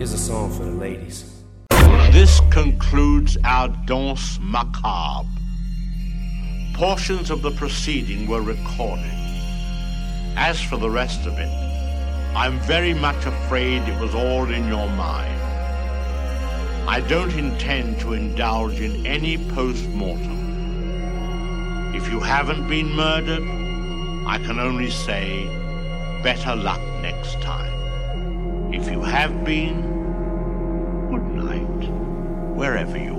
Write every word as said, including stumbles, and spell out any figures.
Here's a song for the ladies. This concludes our danse macabre. Portions of the proceeding were recorded. As for the rest of it, I'm very much afraid it was all in your mind. I don't intend to indulge in any post-mortem. If you haven't been murdered, I can only say, better luck next time. If you have been, good night, wherever you